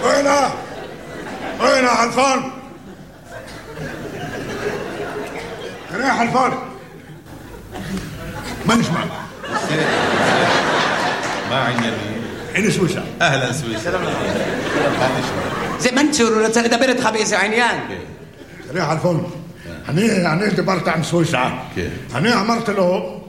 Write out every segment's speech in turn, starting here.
وين حلفان؟ يا حلفان ما نسمع ما عندي هنا سويسرا. اهلا سويسرا. زي ما انت دبرت خبيث عينيان. يا حلفان هني دبرت عن سويسرا. هني عمرت له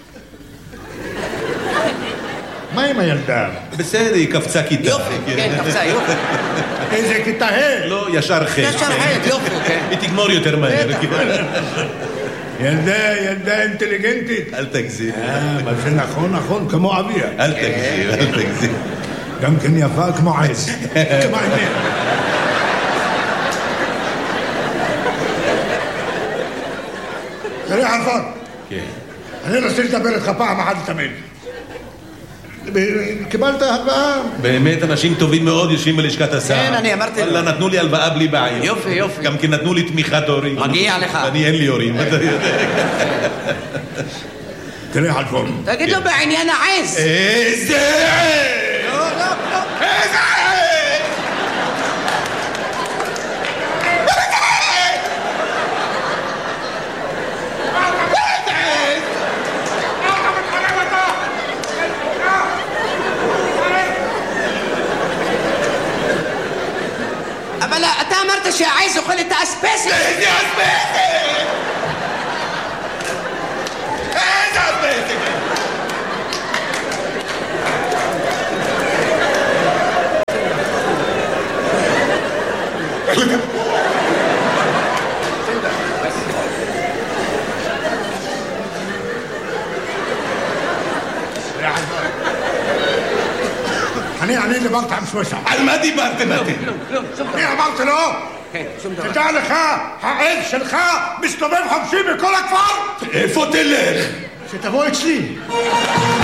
ما يلدام بس هذه كفتة كيتا يوفي كفتة يوفي إذا كنت هي لو يشار خير يوفي بتجمر يترمي يلدا انتليجنتي التكزي ما فينا خون كمو عبية التكزي يمكن يفاك مو عايز كما عينين يا حلفان أنا رسلت بيرت خفاء مع حد تمين קיבלת הלוואה. באמת אנשים טובים מאוד יושבים בלשכת השר. כן, אני אמרתי לו. נתנו לי הלוואה בלי בעיה. יופי. גם כי נתנו לי תמיכת הורים. מגיע לך. אני אין לי הורים. תראה חלפון. תגיד לו בעניין העז. איזה עז? לא. איזה עז? אבל אתה אמרת שהעז אוכל את האספסת. איזה אספסת? איזה אספסת? אני דיברת עם סוויסה. על מה דיברתם אתם? אני אמרתי לו, תדע לך, העז שלך מסתובב חופשי בכל הכפר. איפה תלך? שתבוא אצלי.